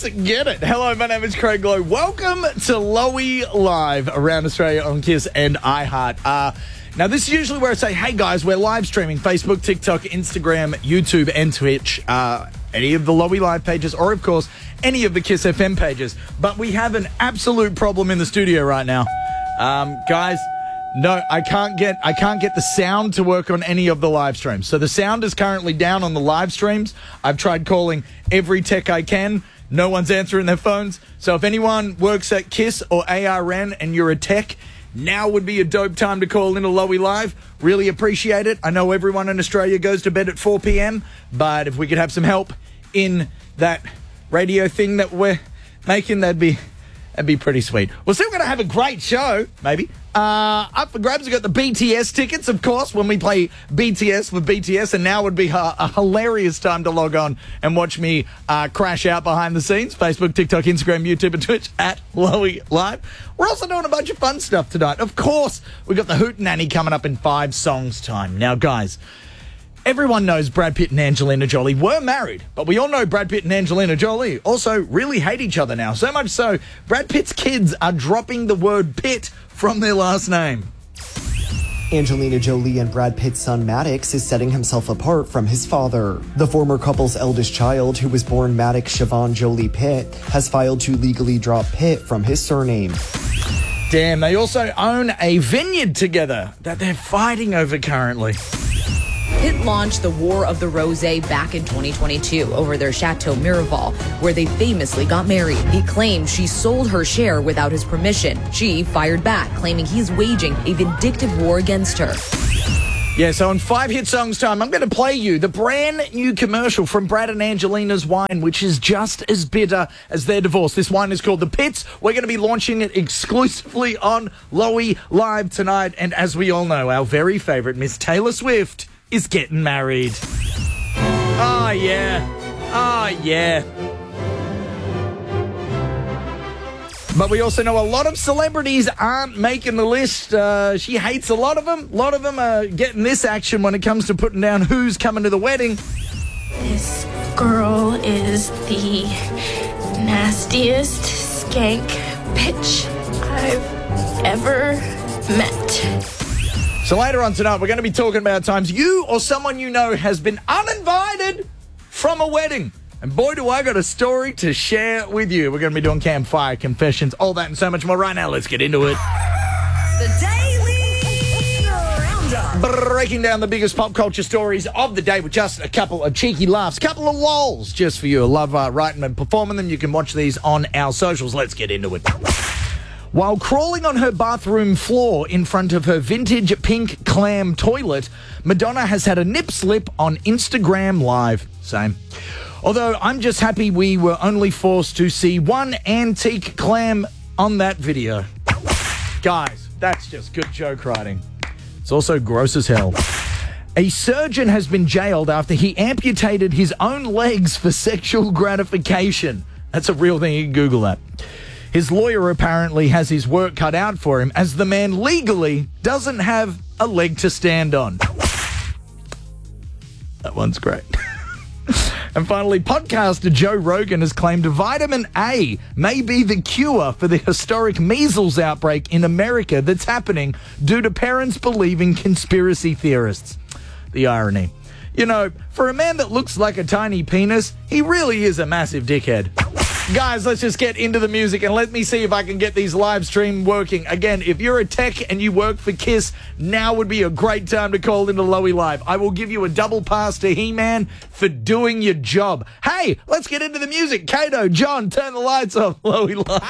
get it. Hello, my name is Craig Lowe. Welcome to Lowy Live around Australia on KISS and iHeart. Now, this is usually where I say, hey, guys, we're live streaming Facebook, TikTok, Instagram, YouTube, and Twitch. Any of the Lowy Live pages or, of course, any of the KISS FM pages. But we have an absolute problem in the studio right now. Guys, no, I can't get the sound to work on any of the live streams. So the sound is currently down on the live streams. I've tried calling every tech I can. No one's answering their phones. So if anyone works at KISS or ARN and you're a tech, now would be a dope time to call into Lowy Live. Really appreciate it. I know everyone in Australia goes to bed at 4 p.m, but if we could have some help in that radio thing that we're making, that'd be pretty sweet. We're still going to have a great show, maybe. Up for grabs, we've got the BTS tickets, of course, when we play BTS with BTS, and now would be a hilarious time to log on and watch me crash out behind the scenes. Facebook, TikTok, Instagram, YouTube, and Twitch at Lowy Live. We're also doing a bunch of fun stuff tonight. Of course, we've got the Hootenanny coming up in 5 songs time. Now, guys, everyone knows Brad Pitt and Angelina Jolie were married, but we all know Brad Pitt and Angelina Jolie also really hate each other now. So much so, Brad Pitt's kids are dropping the word Pitt from their last name. Angelina Jolie and Brad Pitt's son Maddox is setting himself apart from his father. The former couple's eldest child, who was born Maddox Siobhan Jolie Pitt, has filed to legally drop Pitt from his surname. Damn, they also own a vineyard together that they're fighting over currently. Pitt launched the War of the Rosé back in 2022 over their Chateau Miraval, where they famously got married. He claimed she sold her share without his permission. She fired back, claiming he's waging a vindictive war against her. Yeah, so in 5 hit songs time, I'm going to play you the brand new commercial from Brad and Angelina's wine, which is just as bitter as their divorce. This wine is called The Pitts. We're going to be launching it exclusively on Lowy Live tonight. And as we all know, our very favourite Miss Taylor Swift is getting married. Oh, yeah. Oh, yeah. But we also know a lot of celebrities aren't making the list. She hates a lot of them. A lot of them are getting this action when it comes to putting down who's coming to the wedding. This girl is the nastiest skank bitch I've ever met. So later on tonight, we're going to be talking about times you or someone you know has been uninvited from a wedding. And boy, do I got a story to share with you. We're going to be doing campfire confessions, all that and so much more. Right now, let's get into it. The Daily Roundup. Breaking down the biggest pop culture stories of the day with just a couple of cheeky laughs, couple of lols just for you. I love writing and performing them. You can watch these on our socials. Let's get into it. While crawling on her bathroom floor in front of her vintage pink clam toilet, Madonna has had a nip slip on Instagram Live. Same. Although I'm just happy we were only forced to see one antique clam on that video. Guys, that's just good joke writing. It's also gross as hell. A surgeon has been jailed after he amputated his own legs for sexual gratification. That's a real thing. You can Google that. His lawyer apparently has his work cut out for him, as the man legally doesn't have a leg to stand on. That one's great. And finally, podcaster Joe Rogan has claimed vitamin A may be the cure for the historic measles outbreak in America that's happening due to parents believing conspiracy theorists. The irony. You know, for a man that looks like a tiny penis, he really is a massive dickhead. Guys, let's just get into the music and let me see if I can get these live stream working. Again, if you're a tech and you work for KISS, now would be a great time to call into Lowy Live. I will give you a double pass to He-Man for doing your job. Hey, let's get into the music. Kato, John, turn the lights off. Lowy Live.